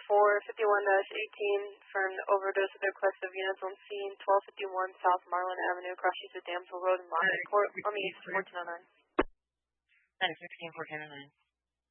451-18 for an overdose at the request of units on scene, 1251 South Marlin Avenue, across streets of Damsel Road and Moffett Court, on the 1409. 96-1409.